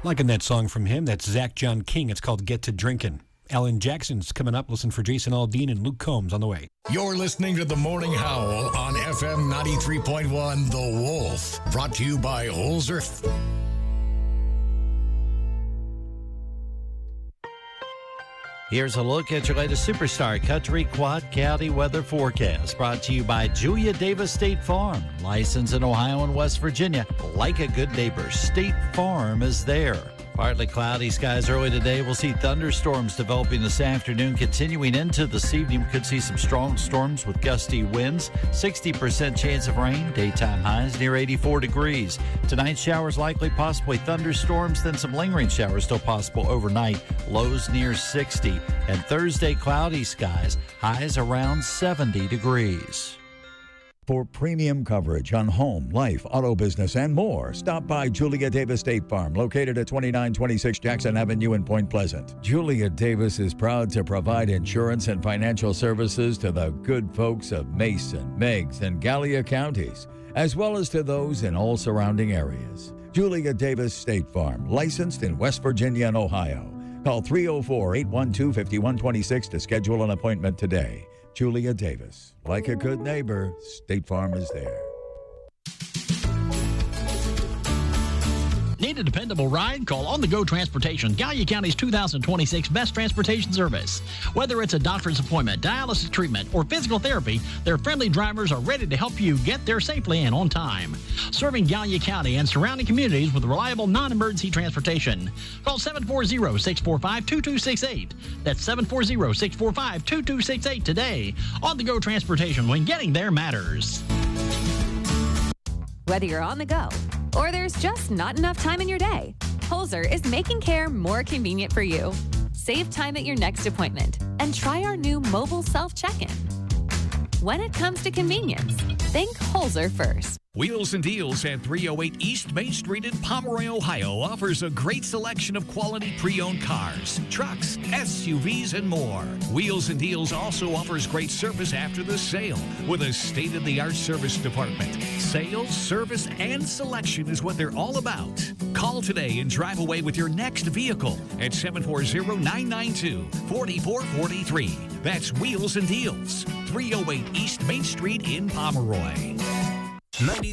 Liking that song from him. That's Zach John King. It's called Get to Drinkin'. Alan Jackson's coming up. Listen for Jason Aldean and Luke Combs on the way. You're listening to The Morning Howl on FM 93.1 The Wolf. Brought to you by Holzer. Here's a look at your latest Superstar Country Quad County weather forecast. Brought to you by Julia Davis State Farm. Licensed in Ohio and West Virginia. Like a good neighbor, State Farm is there. Partly cloudy skies early today. We'll see thunderstorms developing this afternoon. Continuing into this evening, we could see some strong storms with gusty winds. 60% chance of rain. Daytime highs near 84 degrees. Tonight, showers likely, possibly thunderstorms, then some lingering showers still possible overnight. Lows near 60. And Thursday, cloudy skies. Highs around 70 degrees. For premium coverage on home, life, auto business, and more, stop by Julia Davis State Farm, located at 2926 Jackson Avenue in Point Pleasant. Julia Davis is proud to provide insurance and financial services to the good folks of Mason, Meigs, and Gallia counties, as well as to those in all surrounding areas. Julia Davis State Farm, licensed in West Virginia and Ohio. Call 304-812-5126 to schedule an appointment today. Julia Davis. Like a good neighbor, State Farm is there. Need a dependable ride? Call On The Go Transportation, Gallia County's 2026 best transportation service. Whether it's a doctor's appointment, dialysis treatment, or physical therapy, their friendly drivers are ready to help you get there safely and on time. Serving Gallia County and surrounding communities with reliable non-emergency transportation. Call 740-645-2268. That's 740-645-2268 today. On The Go Transportation, when getting there matters. Whether you're on the go or there's just not enough time in your day, Holzer is making care more convenient for you. Save time at your next appointment and try our new mobile self-check-in. When it comes to convenience, think Holzer first. Wheels and Deals at 308 East Main Street in Pomeroy, Ohio offers a great selection of quality pre-owned cars, trucks, SUVs, and more. Wheels and Deals also offers great service after the sale with a state-of-the-art service department. Sales, service, and selection is what they're all about. Call today and drive away with your next vehicle at 740-992-4443. That's Wheels and Deals, 308 East Main Street in Pomeroy.